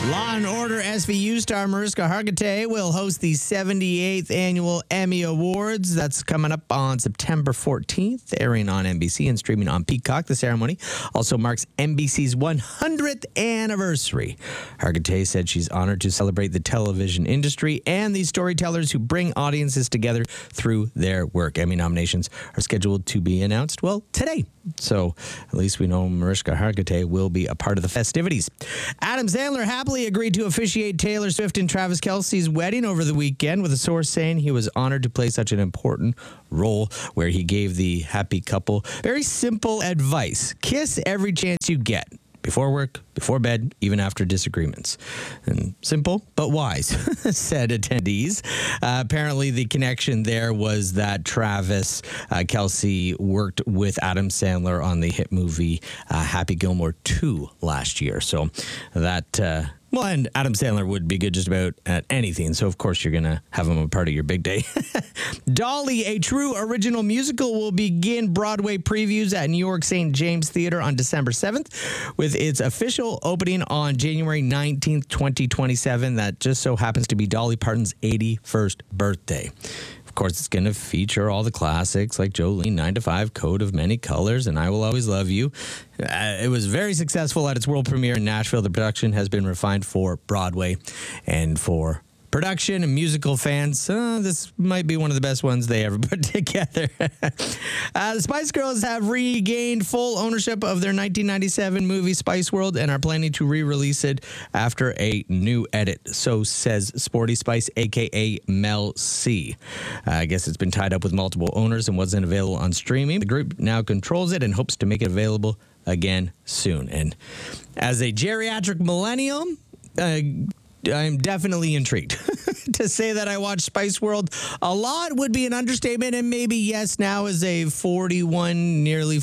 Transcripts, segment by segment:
Law and Order SVU star Mariska Hargitay will host the 78th annual Emmy Awards. That's coming up on September 14th, airing on NBC and streaming on Peacock. The ceremony also marks NBC's 100th anniversary. Hargitay said she's honored to celebrate the television industry and the storytellers who bring audiences together through their work. Emmy nominations are scheduled to be announced, today. So at least we know Mariska Hargitay will be a part of the festivities. Adam Sandler happily agreed to officiate Taylor Swift and Travis Kelce's wedding over the weekend, with a source saying he was honored to play such an important role, where he gave the happy couple very simple advice. Kiss every chance you get. Before work, before bed, even after disagreements. And simple, but wise, said attendees. Apparently, the connection there was that Travis Kelce worked with Adam Sandler on the hit movie Happy Gilmore 2 last year. So that... and Adam Sandler would be good just about at anything. So, of course, you're going to have him a part of your big day. Dolly, a true original musical, will begin Broadway previews at New York St. James Theatre on December 7th, with its official opening on January 19th, 2027. That just so happens to be Dolly Parton's 81st birthday. Of course, it's going to feature all the classics like Jolene, 9 to 5, Code of Many Colors, and I Will Always Love You. It was very successful at its world premiere in Nashville. The production has been refined for Broadway, and for production and musical fans, this might be one of the best ones they ever put together. The Spice Girls have regained full ownership of their 1997 movie Spice World and are planning to re-release it after a new edit. So says Sporty Spice, a.k.a. Mel C. I guess it's been tied up with multiple owners and wasn't available on streaming. The group now controls it and hopes to make it available again soon. And as a geriatric millennium, I'm definitely intrigued. To say that I watch Spice World a lot would be an understatement, and maybe, yes, now as a 40, nearly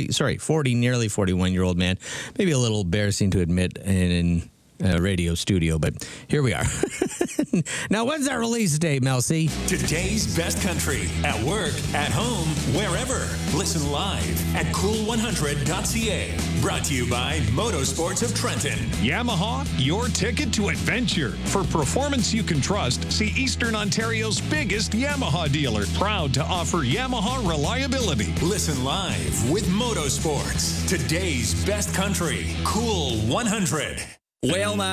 41-year-old man, maybe a little embarrassing to admit in a radio studio, but here we are. Now, when's that release date, Mel C? Today's best country, at work, at home, wherever. Listen live at cool100.ca. Brought to you by Motorsports of Trenton. Yamaha, your ticket to adventure. For performance you can trust, see Eastern Ontario's biggest Yamaha dealer. Proud to offer Yamaha reliability. Listen live with Motorsports. Today's best country, Cool 100. Well, now.